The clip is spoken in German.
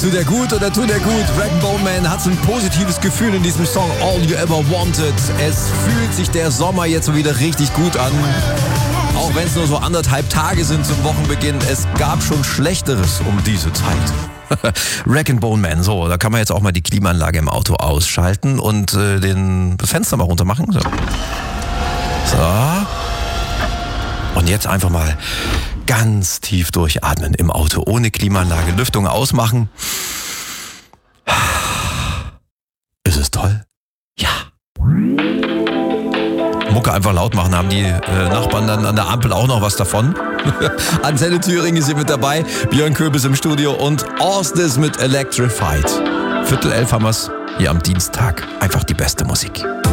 Tut er gut oder tut er gut? Rag & Bone Man hat so ein positives Gefühl in diesem Song All You Ever Wanted. Es fühlt sich der Sommer jetzt mal wieder richtig gut an. Auch wenn es nur so 1,5 Tage sind zum Wochenbeginn. Es gab schon Schlechteres um diese Zeit. Rag & Bone Man, so, da kann man jetzt auch mal die Klimaanlage im Auto ausschalten und das Fenster mal runter machen. So. Und jetzt einfach mal ganz tief durchatmen im Auto, ohne Klimaanlage, Lüftung ausmachen. Ist es toll? Ja. Mucke einfach laut machen, haben die Nachbarn dann an der Ampel auch noch was davon. Antenne Thüringen ist hier mit dabei, Björn Köbis im Studio und Orsdes mit Electrified. 10:15 haben wir's hier am Dienstag. Einfach die beste Musik.